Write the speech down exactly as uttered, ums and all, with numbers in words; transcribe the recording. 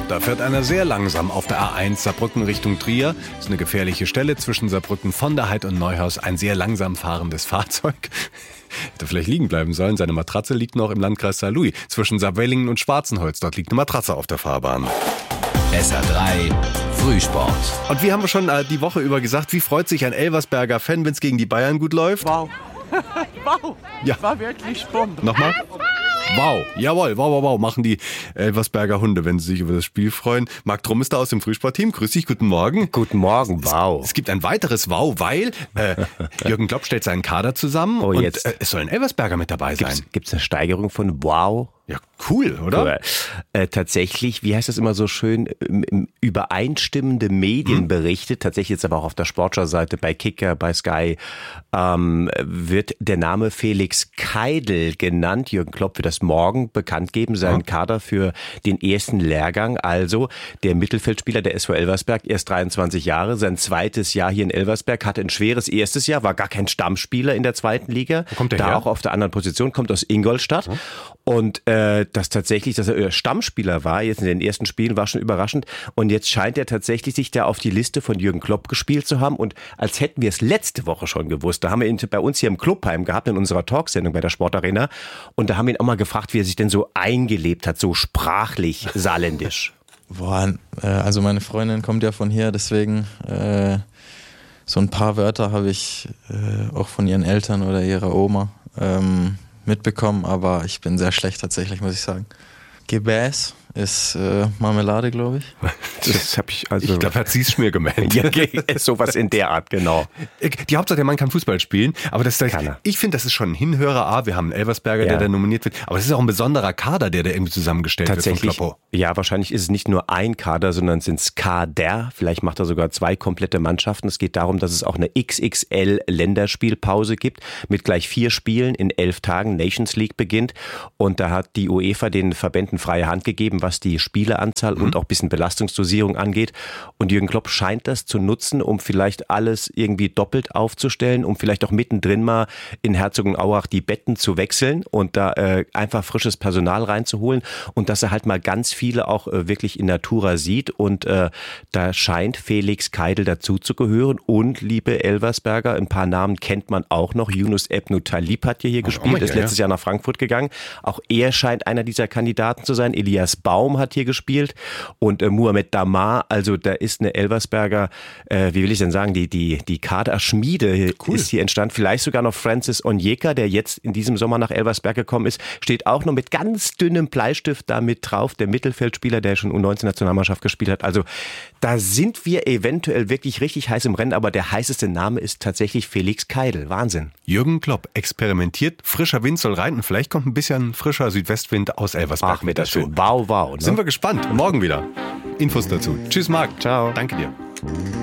Da fährt einer sehr langsam auf der A eins Saarbrücken Richtung Trier. Das ist eine gefährliche Stelle zwischen Saarbrücken von der Heid und Neuhaus. Ein sehr langsam fahrendes Fahrzeug. Hätte vielleicht liegen bleiben sollen. Seine Matratze liegt noch im Landkreis Saarlouis. Zwischen Saarwellingen und Schwarzenholz. Dort liegt eine Matratze auf der Fahrbahn. S R drei Frühsport. Und wie haben wir schon äh, die Woche über gesagt, wie freut sich ein Elversberger Fan, wenn es gegen die Bayern gut läuft? Wow. Wow. Ja. War wirklich Bombe. Nochmal? Wow, jawohl, wow, wow, wow, machen die Elversberger Hunde, wenn sie sich über das Spiel freuen. Marc Trumm ist da aus dem Frühsportteam. Grüß dich, guten Morgen. Guten Morgen, wow. Es, es gibt ein weiteres Wow, weil äh, Jürgen Klopp stellt seinen Kader zusammen oh, und jetzt. Äh, es soll ein Elversberger mit dabei sein. Gibt es eine Steigerung von wow? Ja, cool, oder? Cool. Äh, tatsächlich, wie heißt das immer so schön, ähm, übereinstimmende Medien hm. berichtet, tatsächlich jetzt aber auch auf der Sportschau-Seite, bei Kicker, bei Sky, ähm, wird der Name Felix Keidel genannt. Jürgen Klopp wird das morgen bekannt geben, seinen ja. Kader für den ersten Lehrgang. Also der Mittelfeldspieler der S V Elversberg, erst dreiundzwanzig Jahre, sein zweites Jahr hier in Elversberg, hatte ein schweres erstes Jahr, war gar kein Stammspieler in der zweiten Liga. Wo kommt der da her? Auch auf der anderen Position, kommt aus Ingolstadt. Ja. Und äh, das tatsächlich, dass er Stammspieler war, jetzt in den ersten Spielen, war schon überraschend. Und jetzt scheint er tatsächlich sich da auf die Liste von Jürgen Klopp gespielt zu haben. Und als hätten wir es letzte Woche schon gewusst. Da haben wir ihn bei uns hier im Clubheim gehabt, in unserer Talksendung bei der Sportarena. Und da haben wir ihn auch mal gefragt, wie er sich denn so eingelebt hat, so sprachlich saarländisch. Boah, also meine Freundin kommt ja von hier, deswegen äh, so ein paar Wörter habe ich äh, auch von ihren Eltern oder ihrer Oma ähm, mitbekommen, aber ich bin sehr schlecht tatsächlich, muss ich sagen. Gebäß ist äh, Marmelade, glaube ich. Das habe ich also. Ich glaube, hat sie es mir gemeint. Ja, sowas in der Art, genau. Die Hauptsache, der Mann kann Fußball spielen, aber das, das kann er. Ich finde, das ist schon ein Hinhörer. Ah, wir haben einen Elversberger, ja. der da nominiert wird, aber es ist auch ein besonderer Kader, der da irgendwie zusammengestellt Tatsächlich, wird von Kloppo. Ja, wahrscheinlich ist es nicht nur ein Kader, sondern sind es Kader. Vielleicht macht er sogar zwei komplette Mannschaften. Es geht darum, dass es auch eine X X L-Länderspielpause gibt mit gleich vier Spielen in elf Tagen. Nations League beginnt und da hat die UEFA den Verbänden freie Hand gegeben, was die Spieleranzahl mhm. und auch ein bisschen Belastungsdosierung angeht. Und Jürgen Klopp scheint das zu nutzen, um vielleicht alles irgendwie doppelt aufzustellen, um vielleicht auch mittendrin mal in Herzogenaurach die Betten zu wechseln und da äh, einfach frisches Personal reinzuholen und dass er halt mal ganz viele auch äh, wirklich in Natura sieht. Und äh, da scheint Felix Keidel dazu zu gehören. Und, liebe Elversberger, ein paar Namen kennt man auch noch. Yunus Ebnu Talib hat ja hier oh, gespielt, oh, ist ja, letztes ja. Jahr nach Frankfurt gegangen. Auch er scheint einer dieser Kandidaten zu sein. Elias Baum hat hier gespielt und äh, Muhammad Damar, also da ist eine Elversberger, äh, wie will ich denn sagen, die die die Kaderschmiede cool. ist hier entstanden. Vielleicht sogar noch Francis Onyeka, der jetzt in diesem Sommer nach Elversberg gekommen ist, steht auch noch mit ganz dünnem Bleistift da mit drauf, der Mittelfeldspieler, der schon U neunzehn Nationalmannschaft gespielt hat. Also da sind wir eventuell wirklich richtig heiß im Rennen, aber der heißeste Name ist tatsächlich Felix Keidel. Wahnsinn. Jürgen Klopp experimentiert, frischer Wind soll rein und vielleicht kommt ein bisschen frischer Südwestwind aus Elversberg Ach, mit dazu. Schön. Wow, wow. Ne? Sind wir gespannt. Morgen wieder. Infos dazu. Tschüss, Marc. Ciao. Danke dir.